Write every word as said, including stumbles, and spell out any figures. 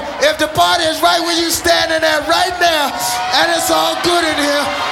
if the party is right where you standing at right now, and it's all good in here,